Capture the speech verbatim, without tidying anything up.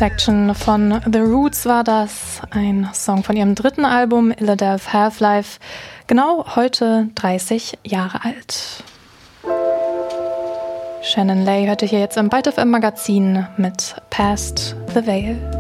Section von The Roots war das, ein Song von ihrem dritten Album Illadelph Half-Life, genau heute dreißig Jahre alt. Shannon Lay hörte hier jetzt im Byte F M Magazin mit Past the Veil.